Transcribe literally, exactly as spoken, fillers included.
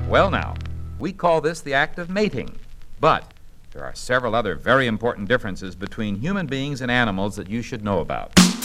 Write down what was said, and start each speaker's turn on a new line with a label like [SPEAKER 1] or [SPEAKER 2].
[SPEAKER 1] Well, now, we call this the act of mating, but there are several other very important differences between human beings and animals that you should know about.